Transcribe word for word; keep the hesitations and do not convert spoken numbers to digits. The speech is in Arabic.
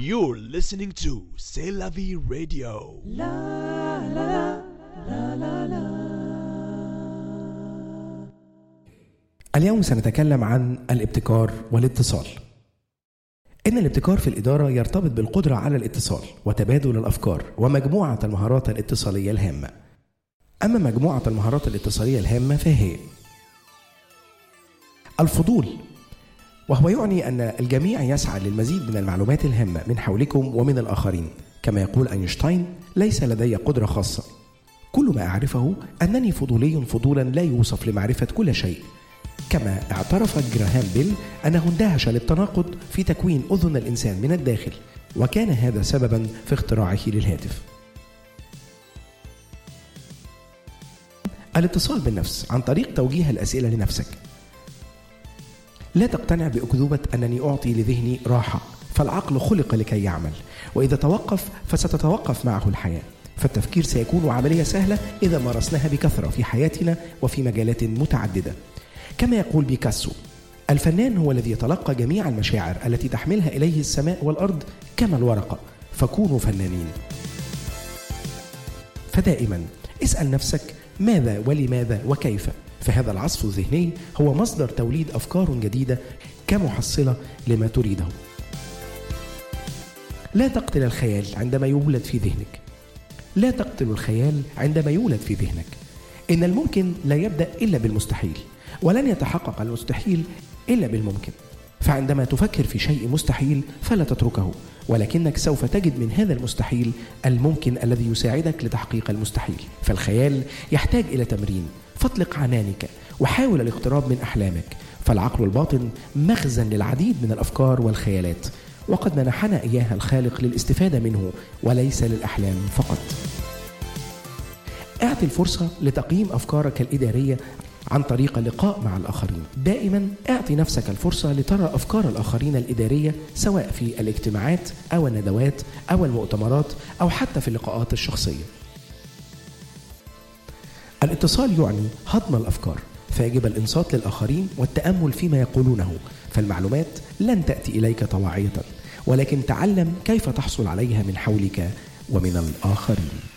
You're listening to C'est la vie radio. La la la la la. اليوم سنتكلم عن الابتكار والاتصال. إن الابتكار في الإدارة يرتبط بالقدرة على الاتصال وتبادل الأفكار ومجموعة المهارات الاتصالية الهامة. أما مجموعة المهارات الاتصالية الهامة فهي الفضول، وهو يعني أن الجميع يسعى للمزيد من المعلومات الهامة من حولكم ومن الآخرين. كما يقول أينشتاين: ليس لدي قدرة خاصة، كل ما أعرفه أنني فضولي فضولا لا يوصف لمعرفة كل شيء. كما اعترف جراهام بيل أنه اندهش للتناقض في تكوين أذن الإنسان من الداخل، وكان هذا سببا في اختراعه للهاتف. الاتصال بالنفس عن طريق توجيه الأسئلة لنفسك. لا تقتنع بأكذوبة أنني أعطي لذهني راحة، فالعقل خلق لكي يعمل، وإذا توقف فستتوقف معه الحياة. فالتفكير سيكون عملية سهلة إذا مارسناها بكثرة في حياتنا وفي مجالات متعددة. كما يقول بيكاسو: الفنان هو الذي يتلقى جميع المشاعر التي تحملها إليه السماء والأرض كما الورقة، فكونوا فنانين. فدائما اسأل نفسك ماذا ولماذا وكيف، فهذا العصف الذهني هو مصدر توليد أفكار جديدة كمحصلة لما تريده. لا تقتل الخيال عندما يولد في ذهنك. لا تقتل الخيال عندما يولد في ذهنك. إن الممكن لا يبدأ إلا بالمستحيل، ولن يتحقق المستحيل إلا بالممكن. فعندما تفكر في شيء مستحيل فلا تتركه، ولكنك سوف تجد من هذا المستحيل الممكن الذي يساعدك لتحقيق المستحيل. فالخيال يحتاج إلى تمرين، فاطلق عنانك وحاول الاقتراب من أحلامك، فالعقل الباطن مخزن للعديد من الأفكار والخيالات، وقد منحنا إياها الخالق للاستفادة منه وليس للأحلام فقط. اعطي الفرصة لتقييم أفكارك الإدارية عن طريق اللقاء مع الآخرين. دائما اعطي نفسك الفرصة لترى أفكار الآخرين الإدارية، سواء في الاجتماعات أو الندوات أو المؤتمرات أو حتى في اللقاءات الشخصية. الاتصال يعني هضم الأفكار، فيجب الإنصات للآخرين والتأمل فيما يقولونه، فالمعلومات لن تأتي إليك طواعية، ولكن تعلم كيف تحصل عليها من حولك ومن الآخرين.